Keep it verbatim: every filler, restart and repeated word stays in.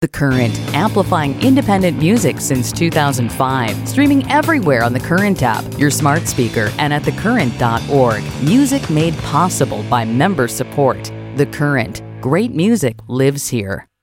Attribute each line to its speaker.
Speaker 1: The Current, amplifying independent music since two thousand five. Streaming everywhere on The Current app, your smart speaker, and at the current dot org. Music made possible by member support. The Current. Great music lives here.